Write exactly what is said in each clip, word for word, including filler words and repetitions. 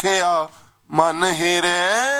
ਵੇਖਿਆ ਮਨ ਹਿਰੇ।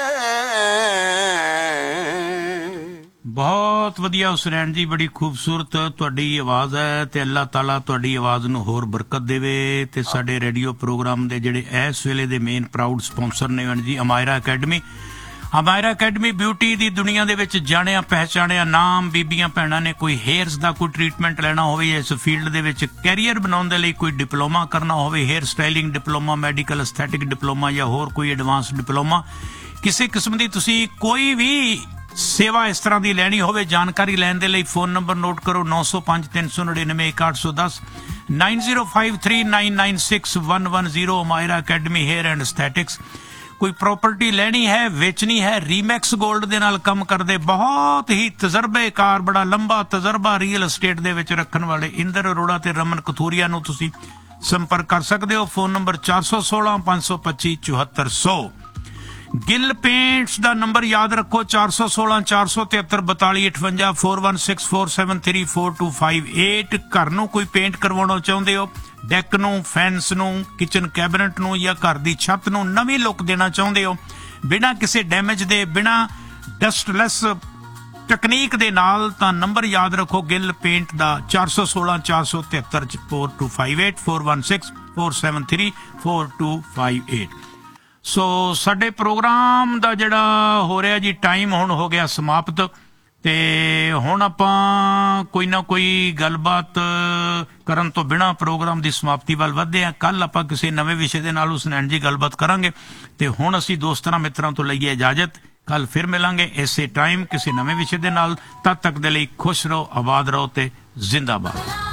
ਬਹੁਤ ਵਧੀਆ ਹੁਸਨੈਨ ਜੀ, ਬੜੀ ਖੂਬਸੂਰਤ ਤੁਹਾਡੀ ਆਵਾਜ਼ ਹੈ ਤੇ ਅੱਲਾਹ ਤਾਲਾ ਤੁਹਾਡੀ ਆਵਾਜ਼ ਨੂੰ ਹੋਰ ਬਰਕਤ ਦੇਵੇ। ਤੇ ਸਾਡੇ ਰੇਡੀਓ ਪ੍ਰੋਗਰਾਮ ਦੇ ਜਿਹੜੇ ਇਸ ਵੇਲੇ ਦੇ ਮੇਨ ਪ੍ਰਾਊਡ ਸਪਾਂਸਰ ਨੇ ਜੀ Amaira academy. Amaira academy beauty ਦੀ ਦੁਨੀਆ ਦੇ ਵਿੱਚ ਜਾਣਿਆ ਪਹਿਚਾਣਿਆ ਨਾਮ। ਬੀਬੀਆਂ ਭੈਣਾਂ ਨੇ ਕੋਈ ਹੇਅਰਸ ਦਾ ਕੋਈ ਟ੍ਰੀਟਮੈਂਟ ਲੈਣਾ ਹੋਵੇ, ਇਸ ਫੀਲਡ ਦੇ ਵਿੱਚ ਕੈਰੀਅਰ ਬਣਾਉਣ ਦੇ ਲਈ ਕੋਈ ਡਿਪਲੋਮਾ ਕਰਨਾ ਹੋਵੇ, hair styling diploma, medical aesthetic diploma ਜਾਂ ਹੋਰ ਕੋਈ ਐਡਵਾਂਸ ਡਿਪਲੋਮਾ, ਕਿਸੇ ਕਿਸਮ ਦੀ ਤੁਸੀਂ ਕੋਈ ਵੀ ਸੇਵਾ ਇਸ ਤਰ੍ਹਾਂ ਦੀ ਲੈਣੀ ਹੋਵੇ, ਜਾਣਕਾਰੀ ਲੈਣ ਦੇ ਲਈ ਫੋਨ ਨੰਬਰ ਨੋਟ ਕਰੋ ਨੌ ਸੌ ਪੰਜ ਤਿੰਨ ਸੌ ਨੜਿਨਵੇਂ ਇੱਕ ਅੱਠ ਸੌ ਦਸ nine zero five three nine nine six one one zero. Amaira academy hair and ਐਸਥੈਟਿਕਸ। ਕੋਈ ਪ੍ਰਾਪਰਟੀ ਲੈਣੀ ਹੈ, ਵੇਚਣੀ ਹੈ, ਰੀਮੈਕਸ ਗੋਲਡ ਦੇ ਨਾਲ ਕੰਮ ਕਰਦੇ ਬਹੁਤ ਹੀ ਤਜਰਬੇਕਾਰ, ਬੜਾ ਲੰਬਾ ਤਜਰਬਾ ਰੀਅਲ ਐਸਟੇਟ ਦੇ ਵਿੱਚ ਰੱਖਣ ਵਾਲੇ ਇੰਦਰ ਅਰੋੜਾ ਤੇ ਰਮਨ ਕਥੂਰੀਆ ਨੂੰ ਤੁਸੀਂ ਸੰਪਰਕ ਕਰ ਸਕਦੇ ਹੋ। ਫੋਨ ਨੰਬਰ ਚਾਰ ਸੌ ਸੋਲਾਂ ਪੰਜ ਸੌ ਪੱਚੀ ਚੁਹੱਤਰ ਸੌ। ਗਿੱਲ ਪੇਂਟਸ ਦਾ ਨੰਬਰ ਯਾਦ ਰੱਖੋ ਚਾਰ ਸੌ ਸੋਲਾਂ ਚਾਰ ਸੌ ਤਿਹੱਤਰ ਬਤਾਲੀ ਅਠਵੰਜਾ four one six four seven three four two five eight. ਘਰ ਨੂੰ ਕੋਈ ਪੇਂਟ ਕਰਵਾਉਣਾ ਚਾਹੁੰਦੇ ਹੋ, ਡੈਕ ਨੂੰ, ਫੈਂਸ ਨੂੰ, ਕਿਚਨ ਕੈਬਨਟ ਨੂੰ ਜਾਂ ਘਰ ਦੀ ਛੱਤ ਨੂੰ ਨਵੀਂ ਲੁੱਕ ਦੇਣਾ ਚਾਹੁੰਦੇ ਹੋ ਬਿਨਾਂ ਕਿਸੇ ਡੈਮੇਜ ਦੇ, ਬਿਨਾਂ ਡਸਟਲੈਸ ਟੈਕਨੀਕ ਦੇ ਨਾਲ, ਤਾਂ ਨੰਬਰ ਯਾਦ ਰੱਖੋ ਗਿੱਲ ਪੇਂਟ ਦਾ ਚਾਰ ਸੌ ਸੋਲਾਂ ਚਾਰ ਸੌ ਤਿਹੱਤਰ four two five eight four one six four seven three four two five eight. ਸੋ ਸਾਡੇ ਪ੍ਰੋਗਰਾਮ ਦਾ ਜਿਹੜਾ ਹੋ ਰਿਹਾ ਜੀ ਟਾਈਮ ਹੁਣ ਹੋ ਗਿਆ ਸਮਾਪਤ, ਤੇ ਹੁਣ ਆਪਾਂ ਕੋਈ ਨਾ ਕੋਈ ਗੱਲਬਾਤ ਕਰਨ ਤੋਂ ਬਿਨਾਂ ਪ੍ਰੋਗਰਾਮ ਦੀ ਸਮਾਪਤੀ ਵੱਲ ਵਧਦੇ ਹਾਂ। ਕੱਲ ਆਪਾਂ ਕਿਸੇ ਨਵੇਂ ਵਿਸ਼ੇ ਦੇ ਨਾਲ ਹੁਸਨੈਨ ਜੀ ਗੱਲਬਾਤ ਕਰਾਂਗੇ। ਤੇ ਹੁਣ ਅਸੀਂ ਦੋਸਤਾਂ ਮਿੱਤਰਾਂ ਤੋਂ ਲਈਏ ਇਜਾਜ਼ਤ। ਕੱਲ ਫਿਰ ਮਿਲਾਂਗੇ ਇਸੇ ਟਾਈਮ ਕਿਸੇ ਨਵੇਂ ਵਿਸ਼ੇ ਦੇ ਨਾਲ। ਤਦ ਤੱਕ ਦੇ ਲਈ ਖੁਸ਼ ਰਹੋ, ਆਬਾਦ ਰਹੋ ਤੇ ਜ਼ਿੰਦਾਬਾਦ।